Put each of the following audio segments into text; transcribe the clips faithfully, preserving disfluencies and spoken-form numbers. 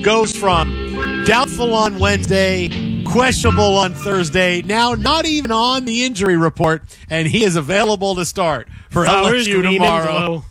goes from doubtful on Wednesday, questionable on Thursday, now not even on the injury report, and he is available to start for L S U tomorrow.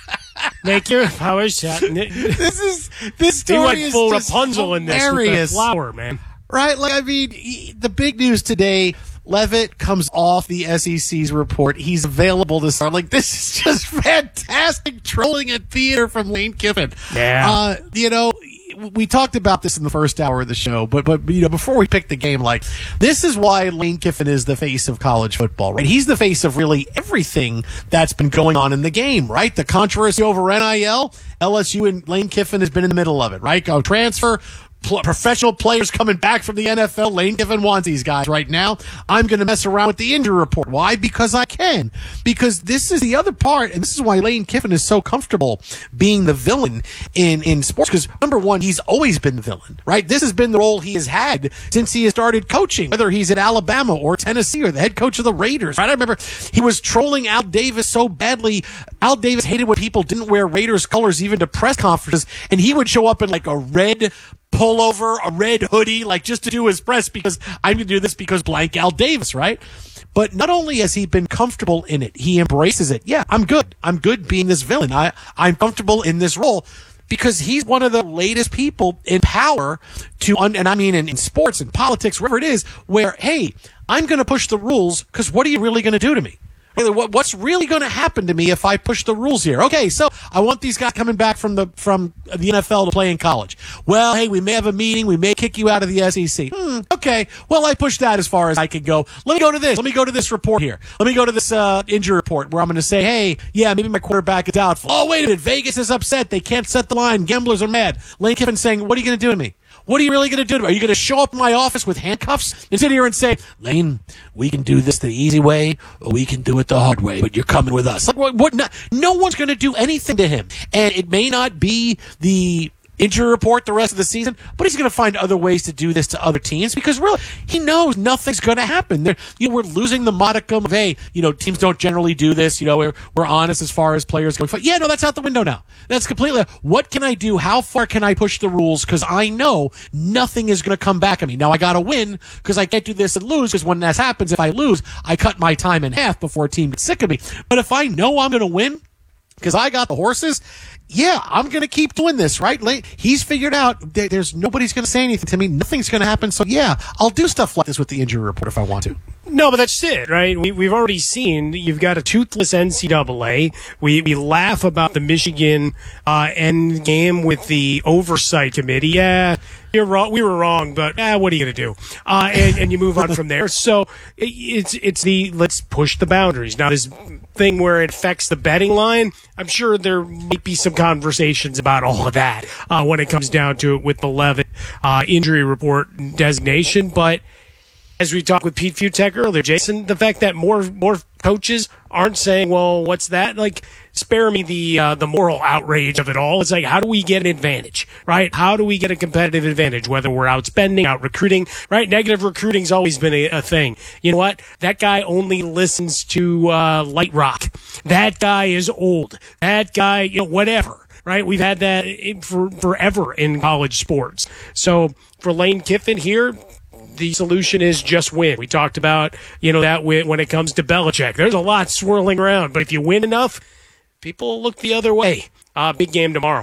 Make your power shot. This is this story he went is full just Rapunzel in this with the flower, man. Right? Like, I mean, he, the big news today, Leavitt comes off the S E C's report. He's available to start. Like, this is just fantastic trolling and theater from Lane Kiffin. Yeah. Uh, you know, we talked about this in the first hour of the show, but, but you know, before we picked the game, like, this is why Lane Kiffin is the face of college football, right? He's the face of really everything that's been going on in the game, right? The controversy over N I L, L S U and Lane Kiffin has been in the middle of it, right? Go transfer. Professional players coming back from the N F L. Lane Kiffin wants these guys right now. I'm going to mess around with the injury report. Why? Because I can. Because this is the other part, and this is why Lane Kiffin is so comfortable being the villain in, in sports. Because, number one, he's always been the villain, right? This has been the role he has had since he has started coaching, whether he's at Alabama or Tennessee or the head coach of the Raiders, right? I remember he was trolling Al Davis so badly. Al Davis hated when people didn't wear Raiders colors even to press conferences, and he would show up in like a red pullover, a red hoodie, like just to do his press because I'm going to do this because blank Al Davis, right? But not only has he been comfortable in it, he embraces it. Yeah, I'm good. I'm good being this villain. I, I'm comfortable in this role because he's one of the latest people in power to, un- and I mean in, in sports and politics, wherever it is, where, hey, I'm going to push the rules because what are you really going to do to me? What's really going to happen to me if I push the rules here? Okay, so I want these guys coming back from the from the N F L to play in college. Well, hey, we may have a meeting. We may kick you out of the S E C. Hmm, okay, well, I pushed that as far as I could go. Let me go to this. Let me go to this report here. Let me go to this uh, injury report where I'm going to say, hey, yeah, maybe my quarterback is doubtful. Oh, wait a minute. Vegas is upset. They can't set the line. Gamblers are mad. Lane Kiffin saying, what are you going to do to me? What are you really going to do? Are you going to show up in my office with handcuffs and sit here and say, Lane, we can do this the easy way or we can do it the hard way, but you're coming with us? Like, what, what, no, no one's going to do anything to him. And it may not be the injury report the rest of the season, but he's going to find other ways to do this to other teams because really he knows nothing's going to happen. They're, you know, we're losing the modicum of, hey, you know, teams don't generally do this. You know, we're, we're honest as far as players go. Yeah, no, that's out the window now. That's completely, what can I do? How far can I push the rules? Because I know nothing is going to come back at me. Now I got to win because I can't do this and lose because when that happens, if I lose, I cut my time in half before a team gets sick of me. But if I know I'm going to win because I got the horses, yeah, I'm going to keep doing this, right? He's figured out that there's nobody's going to say anything to me. Nothing's going to happen. So, yeah, I'll do stuff like this with the injury report if I want to. No, but that's it, right? We, we've already seen you've got a toothless N C double A. We we laugh about the Michigan uh, end game with the oversight committee. Yeah, you're wrong. We were wrong, but eh, what are you going to do? Uh, and, and you move on from there. So it, it's it's the let's push the boundaries. Now, this thing where it affects the betting line, I'm sure there might be some conversations about all of that uh, when it comes down to it with the Leavitt uh, injury report designation, but as we talked with Pete Futek earlier, Jason, the fact that more more coaches aren't saying, well, what's that? Like, spare me the uh, the moral outrage of it all. It's like, how do we get an advantage, right? How do we get a competitive advantage, whether we're outspending, out recruiting, right? Negative recruiting's always been a, a thing. You know what? That guy only listens to uh, light rock. That guy is old. That guy, you know, whatever. Right? We've had that for forever in college sports. So for Lane Kiffin here, the solution is just win. We talked about, you know, that when it comes to Belichick. There's a lot swirling around, but if you win enough, people look the other way. Uh, big game tomorrow.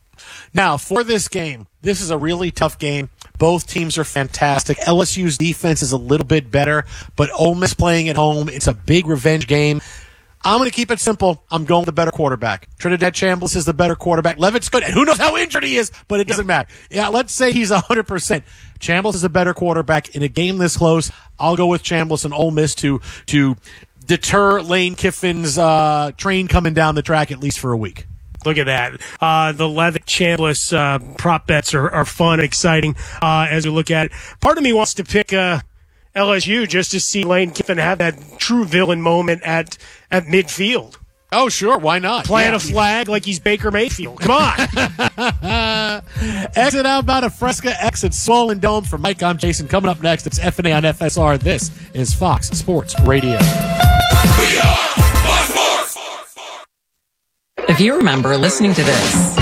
Now, for this game, this is a really tough game. Both teams are fantastic. L S U's defense is a little bit better, but Ole Miss playing at home, it's a big revenge game. I'm going to keep it simple. I'm going with the better quarterback. Trinidad Chambliss is the better quarterback. Levitt's good, and who knows how injured he is, but it doesn't matter. Yeah, let's say he's one hundred percent. Chambliss is a better quarterback. In a game this close, I'll go with Chambliss and Ole Miss to to deter Lane Kiffin's uh, train coming down the track at least for a week. Look at that. Uh, the Leavitt Chambliss uh, prop bets are, are fun, exciting uh, as we look at it. Part of me wants to pick uh, L S U just to see Lane Kiffin have that true villain moment at, at midfield. Oh, sure. Why not? Plant yeah. a flag like he's Baker Mayfield. Come on. Exit outbound of Fresca, exit Swollen Dome. For Mike, I'm Jason. Coming up next, it's F and A on F S R. This is Fox Sports Radio. We are Fox Sports. If you remember listening to this